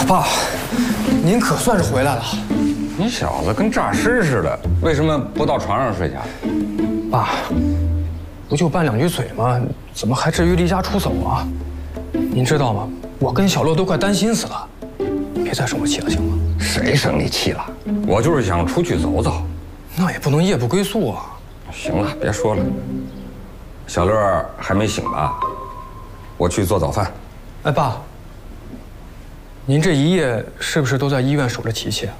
爸，您可算是回来了。 你小子跟诈尸似的，为什么不到床上睡去？ 爸，不就拌两句嘴吗？怎么还至于离家出走啊？您知道吗？我跟小乐都快担心死了。别再生我气了，行吗？ 谁生你气了？我就是想出去走走。 那也不能夜不归宿啊。 行了，别说了。小乐还没醒吧？我去做早饭。 哎，爸，您这一夜是不是都在医院守着琪琪啊？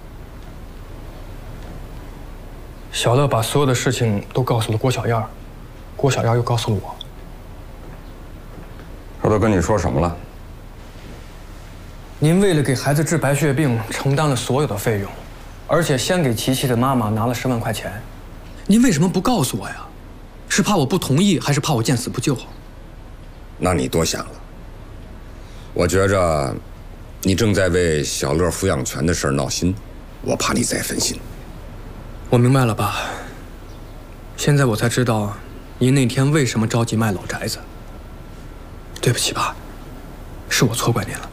小乐把所有的事情都告诉了郭小燕，郭小燕又告诉了我。 他都跟你说什么了？ 您为了给孩子治白血病，承担了所有的费用，而且先给琪琪的妈妈拿了10万块钱。您为什么不告诉我呀？是怕我不同意，还是怕我见死不救？ 那你多想了。我觉着，你正在为小乐抚养权的事儿闹心，我怕你再分心。 我明白了，爸。现在我才知道，您那天为什么着急卖老宅子。对不起，爸，是我错怪您了。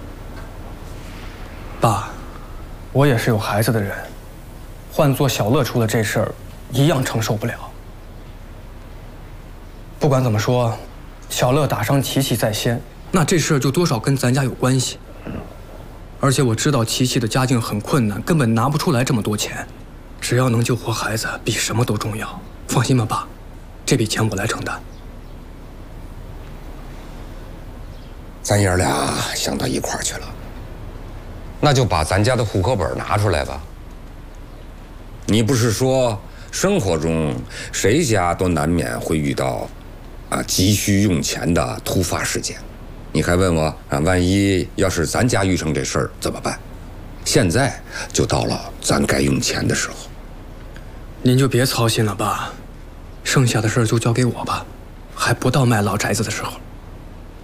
爸，我也是有孩子的人，换做小乐出了这事儿，一样承受不了。不管怎么说，小乐打伤琪琪在先，那这事儿就多少跟咱家有关系。而且我知道琪琪的家境很困难，根本拿不出来这么多钱。只要能救活孩子，比什么都重要。放心吧，爸，这笔钱我来承担。 咱爷俩想到一块儿去了。 那就把咱家的户口本拿出来吧。 你不是说生活中谁家都难免会遇到急需用钱的突发事件？你还问我万一要是咱家遇上这事儿怎么办？现在就到了咱该用钱的时候。 您就别操心了，爸，剩下的事儿就交给我吧，还不到卖老宅子的时候。